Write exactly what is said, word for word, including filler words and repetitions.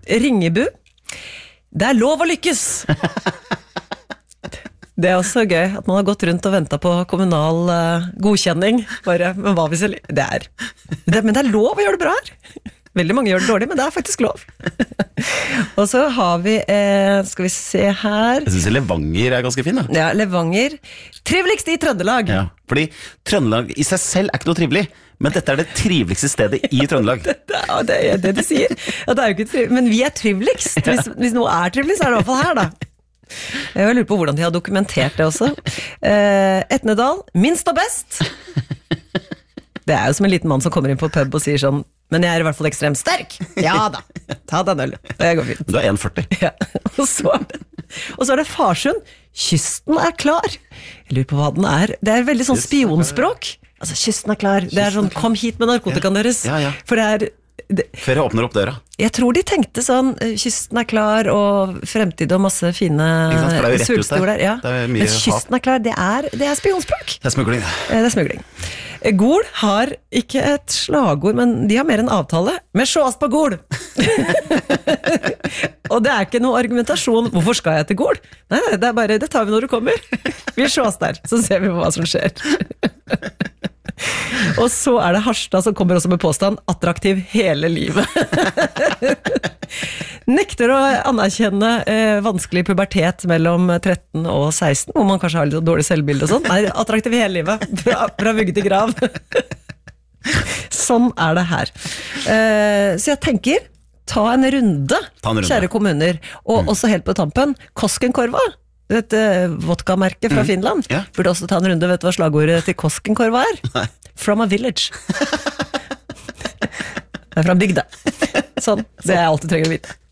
Ringebu. Det er lov å lykkes. Det er også gøy at man har gått rundt og ventet på kommunal uh, godkjenning. Bare, men hva hvis jeg... Det er... Det, men det er lov å gjøre det bra her. Veldig mange gjør det dårlig, men det er faktisk lov. Og så har vi, eh, skal vi se her... Jeg synes Levanger er ganske fin, da. Ja, Levanger. Triveligst i Trøndelag. Ja, fordi Trøndelag i seg selv er ikke noe trivelig, men dette er det triveligste stedet i Trøndelag. det, ja, det er det de sier. Ja, det er jo ikke trivelig, men vi er triveligst. Hvis, hvis noe er trivelig, så er det i hvert fall her, da. Jeg lurer på hvordan de har dokumentert det også. Eh, Etnedal, minst og best. Det er jo som en liten mann som kommer inn på pub og sier sånn, men jeg er i hvert fall ekstremt sterk. Ja da, ta den øl. Det går fint. Du er en førti. Ja, og så er det, og så er det Farsund. Kysten er klar. Jeg lurer på hva den er. Det er veldig sånn spionspråk. Altså, kysten er klar. Det er sånn, kom hit med narkotikaen deres. Ja, ja. For det er... Det, Før jeg åpner opp døra. Jeg tror de tenkte sånn, kysten er klar, og fremtid og masse fine sultstol der. Ja. Men kysten er klar, det er, det er spionspråk. Det er smugling. Det er smugling. Gol har ikke et slagord, men de har mer en avtale. Men sjås på Gol! Og det er ikke noe argumentasjon. Hvorfor skal jeg til Gol? Nei, det er bare, det tar vi når du kommer. Vi sjås der, så ser vi hva som skjer. Og så er det Harstad som kommer også med påstand attraktiv hele livet. Nekter å anerkjenne eh, vanskelig pubertet mellom tretten og seksten, hvor man kanskje har litt dårlig selvbilde og sånn. Nei, attraktiv hele livet, fra, fra vugge til grav. Sånn er det her. Eh, så jeg tenker, ta en runde, ta en runde. Kjære kommuner, og mm. også helt på tampen, Koskenkorva. Dette vodka-merket fra mm. Finland. Ja. Burde også ta en runde, vet du hva slagordet til Koskenkorva er? Nei. From a village. Det er fra bygda. Sånn, det er jeg alltid trenger å vite.